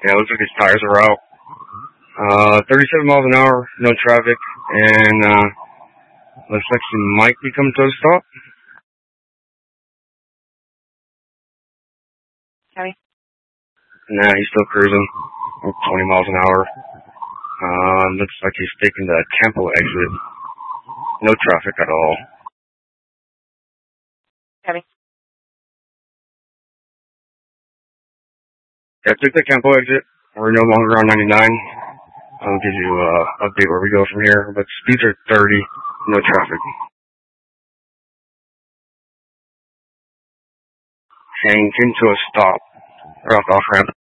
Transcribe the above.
Yeah, it looks like his tires are out. 37 miles an hour, no traffic, and looks like he might be coming to a stop. Copy. Nah, he's still cruising, 20 miles an hour. Looks like he's taking the Campo exit. No traffic at all. Copy. Yeah, took the Campo exit. We're no longer on 99. I'll give you an update where we go from here. But speeds are 30, no traffic. And came to a stop right off the off-ramp.